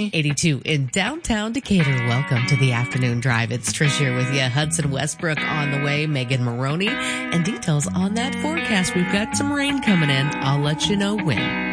82 in downtown Decatur. Welcome to the afternoon drive. It's Trish here with you. Hudson Westbrook on the way, Megan Maroney, and details on that forecast. We've got some rain coming in. I'll let you know when.